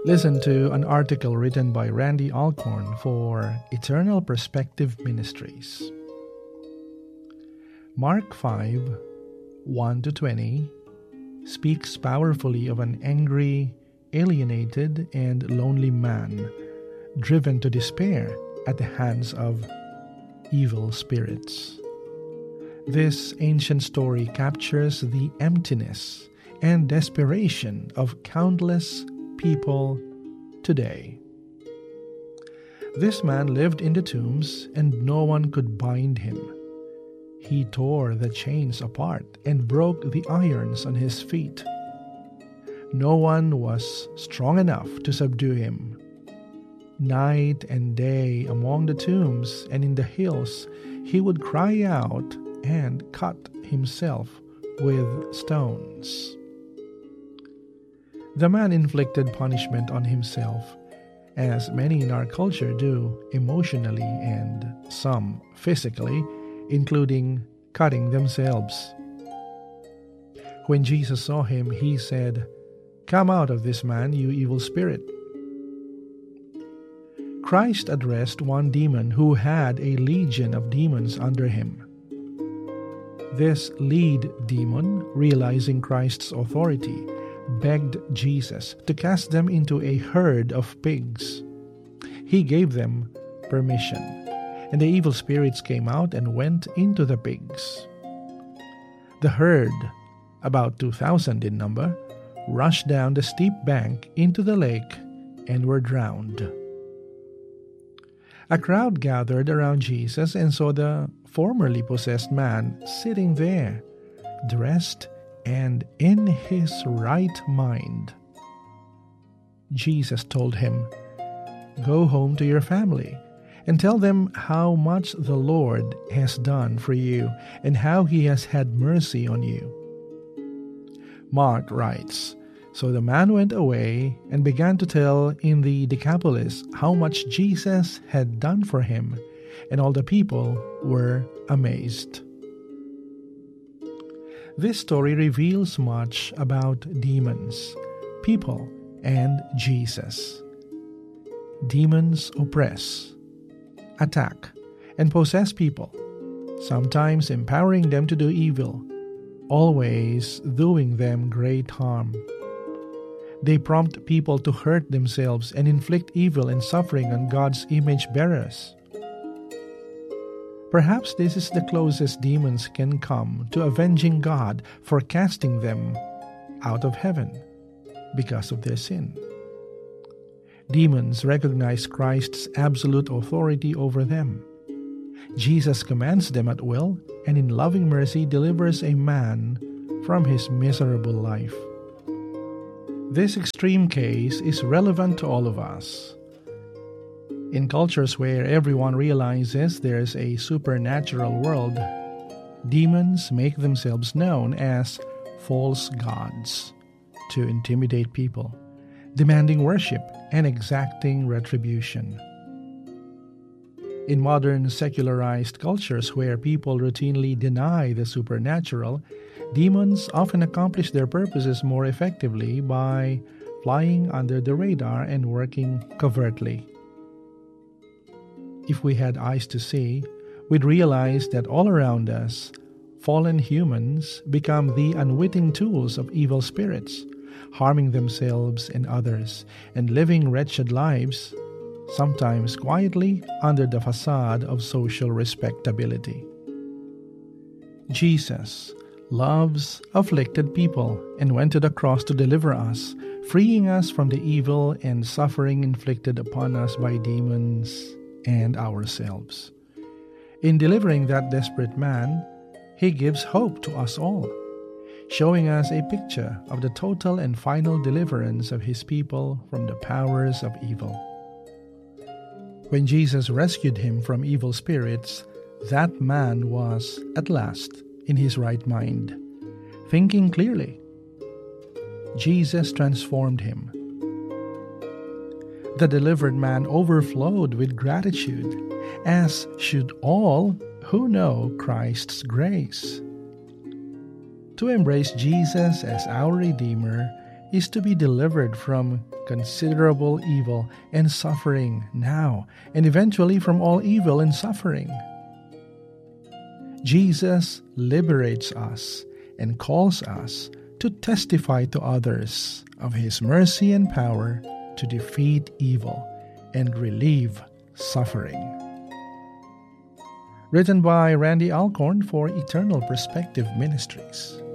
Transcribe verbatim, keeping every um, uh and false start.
Listen to an article written by Randy Alcorn for Eternal Perspective Ministries. Mark five, one to twenty speaks powerfully of an angry, alienated, and lonely man driven to despair at the hands of evil spirits. This ancient story captures the emptiness and desperation of countless people today. This man lived in the tombs, and no one could bind him. He tore the chains apart and broke the irons on his feet. No one was strong enough to subdue him. Night and day among the tombs and in the hills, he would cry out and cut himself with stones. The man inflicted punishment on himself, as many in our culture do emotionally and some physically, including cutting themselves. When Jesus saw him, he said, "Come out of this man, you evil spirit." Christ addressed one demon who had a legion of demons under him. This lead demon, realizing Christ's authority, begged Jesus to cast them into a herd of pigs. He gave them permission, and the evil spirits came out and went into the pigs. The herd, about two thousand in number, rushed down the steep bank into the lake and were drowned. A crowd gathered around Jesus and saw the formerly possessed man sitting there, dressed and in his right mind. Jesus told him, "Go home to your family and tell them how much the Lord has done for you and how he has had mercy on you." Mark writes, "So the man went away and began to tell in the Decapolis how much Jesus had done for him, and all the people were amazed." This story reveals much about demons, people, and Jesus. Demons oppress, attack, and possess people, sometimes empowering them to do evil, always doing them great harm. They prompt people to hurt themselves and inflict evil and suffering on God's image bearers. Perhaps this is the closest demons can come to avenging God for casting them out of heaven because of their sin. Demons recognize Christ's absolute authority over them. Jesus commands them at will, and in loving mercy delivers a man from his miserable life. This extreme case is relevant to all of us. In cultures where everyone realizes there's a supernatural world, demons make themselves known as false gods to intimidate people, demanding worship and exacting retribution. In modern secularized cultures where people routinely deny the supernatural, demons often accomplish their purposes more effectively by flying under the radar and working covertly. If we had eyes to see, we'd realize that all around us, fallen humans become the unwitting tools of evil spirits, harming themselves and others, and living wretched lives, sometimes quietly under the facade of social respectability. Jesus loves afflicted people and went to the cross to deliver us, freeing us from the evil and suffering inflicted upon us by demons and ourselves. In delivering that desperate man, he gives hope to us all, showing us a picture of the total and final deliverance of his people from the powers of evil. When Jesus rescued him from evil spirits, that man was, at last, in his right mind, thinking clearly. Jesus transformed him. The delivered man overflowed with gratitude, as should all who know Christ's grace. To embrace Jesus as our Redeemer is to be delivered from considerable evil and suffering now, and eventually from all evil and suffering. Jesus liberates us and calls us to testify to others of His mercy and power to defeat evil and relieve suffering. Written by Randy Alcorn for Eternal Perspective Ministries.